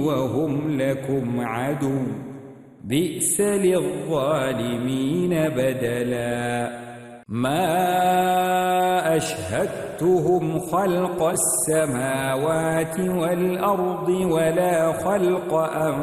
وهم لكم عدو بئس للظالمين بدلا ما أشهدتهم خلق السماوات والأرض ولا خلق